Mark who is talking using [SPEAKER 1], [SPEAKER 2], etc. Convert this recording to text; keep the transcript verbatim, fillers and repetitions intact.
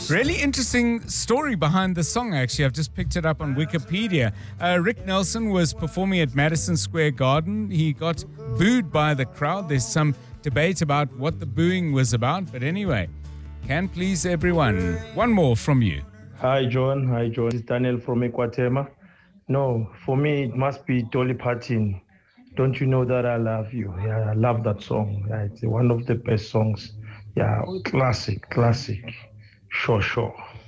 [SPEAKER 1] Really interesting story behind the song, actually. I've just picked it up on Wikipedia. Uh, Rick Nelson was performing at Madison Square Garden. He got booed by the crowd. There's some debate about what the booing was about. But anyway, can please everyone. One more from you.
[SPEAKER 2] Hi, John. Hi, John. It's Daniel from Equatema. No, for me, it must be Dolly Parton. Don't you know that I love you? Yeah, I love that song. Yeah, it's one of the best songs. Yeah, classic, classic. Sure, sure.